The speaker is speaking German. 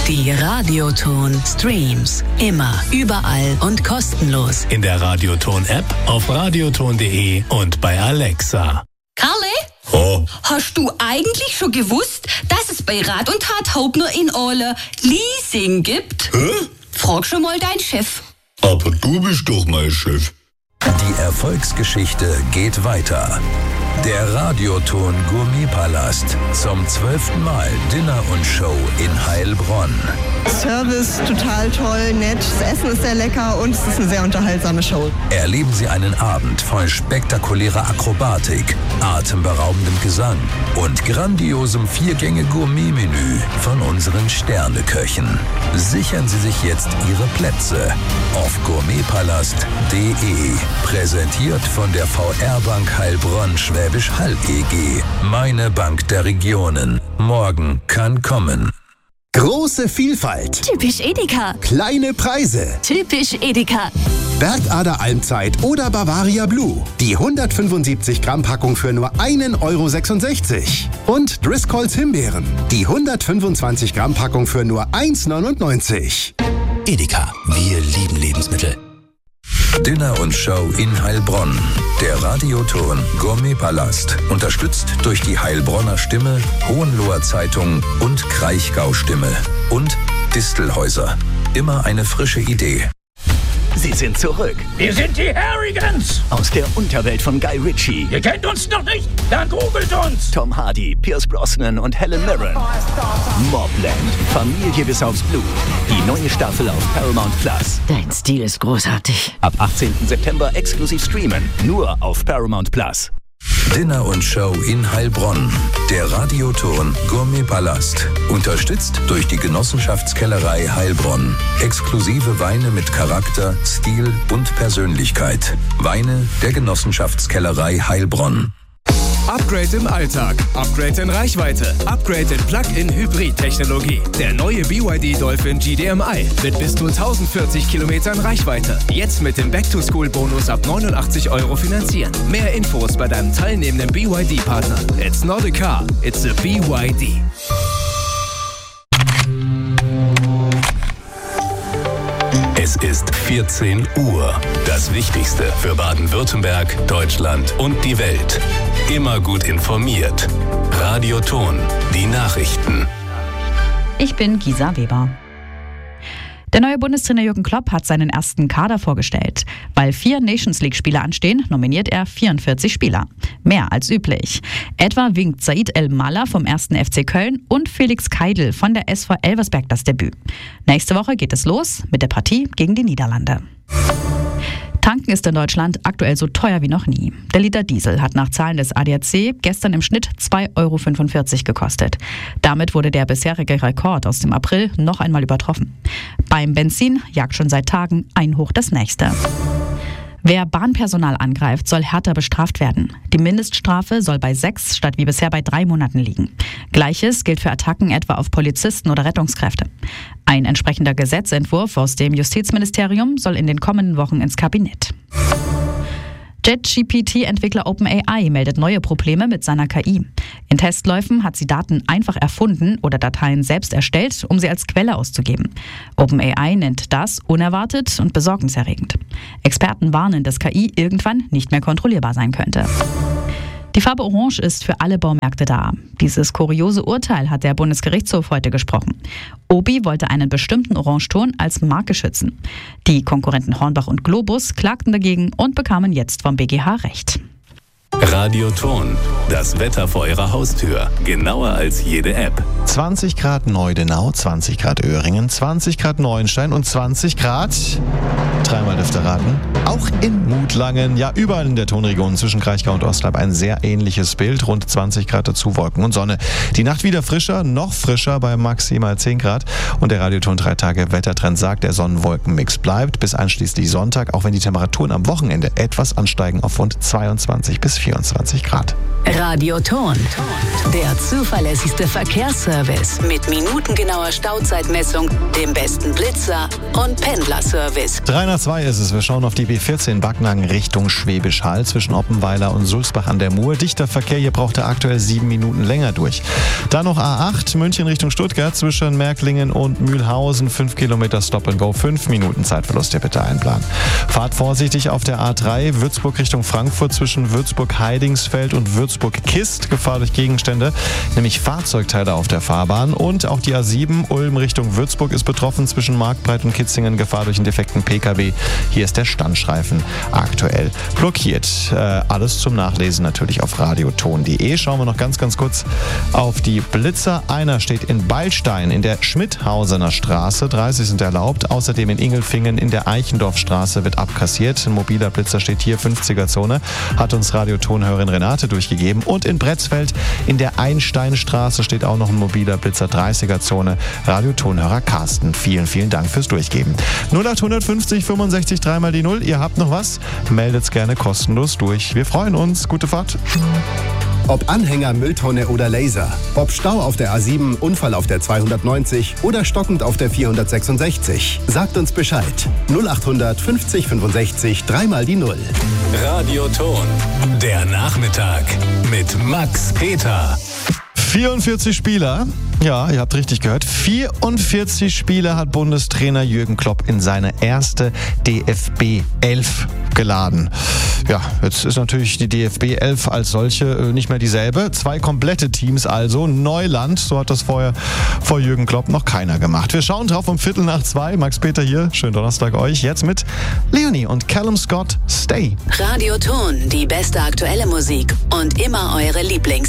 Die Radioton Streams. Immer, überall und kostenlos. In der Radioton-App, auf radioton.de und bei Alexa. Karle? Oh. Hast du eigentlich schon gewusst, dass es bei Rat und Tat Haupt nur in Orle Leasing gibt? Hä? Frag schon mal deinen Chef. Aber du bist doch mein Chef. Die Erfolgsgeschichte geht weiter. Der Radioton Gourmetpalast zum 12. Mal Dinner und Show in Heilbronn. Service total toll, nett, das Essen ist sehr lecker und es ist eine sehr unterhaltsame Show. Erleben Sie einen Abend voll spektakulärer Akrobatik, atemberaubendem Gesang und grandiosem 4-Gänge-Gourmet-Menü von unseren Sterneköchen. Sichern Sie sich jetzt Ihre Plätze auf gourmetpalast.de. Präsentiert von der VR-Bank Heilbronn Schwäbisch Hall EG. Meine Bank der Regionen. Morgen kann kommen. Große Vielfalt. Typisch Edeka. Kleine Preise. Typisch Edeka. Bergader Almzeit oder Bavaria Blue. Die 175 Gramm Packung für nur 1,66 €. Und Driscolls Himbeeren. Die 125 Gramm Packung für nur 1,99 €. Edeka, wir lieben Lebensmittel. Dinner und Show in Heilbronn. Der Radioton Gourmetpalast. Unterstützt durch die Heilbronner Stimme, Hohenloher Zeitung und Kraichgau Stimme. Und Distelhäuser. Immer eine frische Idee. Sie sind zurück. Wir sind die Harrigans. Aus der Unterwelt von Guy Ritchie. Ihr kennt uns noch nicht? Dann googelt uns. Tom Hardy, Pierce Brosnan und Helen Mirren. Mobland. Familie bis aufs Blut. Die neue Staffel auf Paramount Plus. Dein Stil ist großartig. Ab 18. September exklusiv streamen. Nur auf Paramount Plus. Dinner und Show in Heilbronn. Der Radioton Gourmetpalast. Unterstützt durch die Genossenschaftskellerei Heilbronn. Exklusive Weine mit Charakter, Stil und Persönlichkeit. Weine der Genossenschaftskellerei Heilbronn. Upgrade im Alltag, Upgrade in Reichweite, Upgrade in Plug-in-Hybrid-Technologie. Der neue BYD Dolphin GDMI mit bis zu 1040 Kilometern Reichweite. Jetzt mit dem Back-to-School-Bonus ab 89 € finanzieren. Mehr Infos bei deinem teilnehmenden BYD-Partner. It's not a car, it's a BYD. Es ist 14 Uhr. Das Wichtigste für Baden-Württemberg, Deutschland und die Welt. Immer gut informiert. Radioton, die Nachrichten. Ich bin Gisa Weber. Der neue Bundestrainer Jürgen Klopp hat seinen ersten Kader vorgestellt. Weil 4 Nations-League-Spiele anstehen, nominiert er 44 Spieler. Mehr als üblich. Etwa winkt Said El-Mallah vom 1. FC Köln und Felix Keidl von der SV Elversberg das Debüt. Nächste Woche geht es los mit der Partie gegen die Niederlande. Tanken ist in Deutschland aktuell so teuer wie noch nie. Der Liter Diesel hat nach Zahlen des ADAC gestern im Schnitt 2,45 € gekostet. Damit wurde der bisherige Rekord aus dem April noch einmal übertroffen. Beim Benzin jagt schon seit Tagen ein Hoch das nächste. Wer Bahnpersonal angreift, soll härter bestraft werden. Die Mindeststrafe soll bei 6 statt wie bisher bei 3 Monaten liegen. Gleiches gilt für Attacken etwa auf Polizisten oder Rettungskräfte. Ein entsprechender Gesetzentwurf aus dem Justizministerium soll in den kommenden Wochen ins Kabinett. ChatGPT-Entwickler OpenAI meldet neue Probleme mit seiner KI. In Testläufen hat sie Daten einfach erfunden oder Dateien selbst erstellt, um sie als Quelle auszugeben. OpenAI nennt das unerwartet und besorgniserregend. Experten warnen, dass KI irgendwann nicht mehr kontrollierbar sein könnte. Die Farbe Orange ist für alle Baumärkte da. Dieses kuriose Urteil hat der Bundesgerichtshof heute gesprochen. Obi wollte einen bestimmten Orangeton als Marke schützen. Die Konkurrenten Hornbach und Globus klagten dagegen und bekamen jetzt vom BGH Recht. Radioton, das Wetter vor Ihrer Haustür. Genauer als jede App. 20 Grad Neudenau, 20 Grad Öhringen, 20 Grad Neuenstein und 20 Grad, dreimal dürft ihr raten, auch in Mutlangen. Ja, überall in der Tonregion zwischen Kraichgau und Ostrab ein sehr ähnliches Bild. Rund 20 Grad dazu, Wolken und Sonne. Die Nacht wieder frischer, noch frischer bei maximal 10 Grad. Und der Radioton 3 Tage Wettertrend sagt, der Sonnenwolkenmix bleibt bis einschließlich Sonntag, auch wenn die Temperaturen am Wochenende etwas ansteigen auf rund 22 bis 24 Grad. Radioton. Der zuverlässigste Verkehrsservice mit minutengenauer Stauzeitmessung, dem besten Blitzer und Pendlerservice. 3:02 ist es. Wir schauen auf die B14 Backnang Richtung Schwäbisch Hall zwischen Oppenweiler und Sulzbach an der Mur. Dichter Verkehr, hier braucht er aktuell 7 Minuten länger durch. Dann noch A8 München Richtung Stuttgart zwischen Märklingen und Mühlhausen. 5 Kilometer Stop and Go, 5 Minuten Zeitverlust, hier bitte einplanen. Fahrt vorsichtig auf der A3 Würzburg Richtung Frankfurt zwischen Würzburg-Heidingsfeld und Würzburg-Kist. Gefahr durch Gegenstände, nämlich Fahrzeugteile auf der Fahrbahn. Und auch die A7 Ulm Richtung Würzburg ist betroffen zwischen Marktbreit und Kitzingen. Gefahr durch einen defekten PKW. Hier ist der Standstreifen aktuell blockiert. Alles zum Nachlesen natürlich auf radioton.de. Schauen wir noch ganz kurz auf die Blitzer. Einer steht in Beilstein in der Schmidhausener Straße. 30 sind erlaubt. Außerdem in Ingelfingen in der Eichendorfstraße wird abkassiert. Ein mobiler Blitzer steht hier, 50er-Zone. Hat uns Radiotonhörerin Renate durchgegeben. Und in Bretzfeld in der Einsteinstraße steht auch noch ein mobiler Blitzer, 30er-Zone. Radiotonhörer Carsten. Vielen Dank fürs Durchgeben. 0850 65 3 mal die 0. Ihr habt noch was? Meldet's gerne kostenlos durch. Wir freuen uns. Gute Fahrt. Ob Anhänger, Mülltonne oder Laser, ob Stau auf der A7, Unfall auf der 290 oder stockend auf der 466. Sagt uns Bescheid. 0800 50 65 3 mal die 0. Radioton. Der Nachmittag mit Max Peter. 44 Spieler, ja, ihr habt richtig gehört, 44 Spieler hat Bundestrainer Jürgen Klopp in seine erste DFB 11 geladen. Ja, jetzt ist natürlich die DFB 11 als solche nicht mehr dieselbe. 2 komplette Teams also, Neuland, so hat das vorher vor Jürgen Klopp noch keiner gemacht. Wir schauen drauf um 1:15. Max Peter hier, schönen Donnerstag euch, jetzt mit Leonie und Callum Scott, Stay. Radioton, die beste aktuelle Musik und immer eure Lieblings